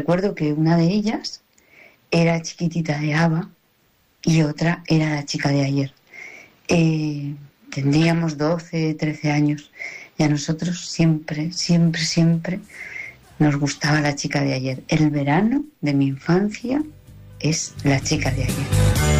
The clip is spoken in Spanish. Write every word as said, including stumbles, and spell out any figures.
recuerdo que una de ellas era Chiquitita de Ava y otra era La chica de ayer. Eh, tendríamos doce, trece años y a nosotros siempre, siempre, siempre nos gustaba La chica de ayer. El verano de mi infancia es La chica de ayer.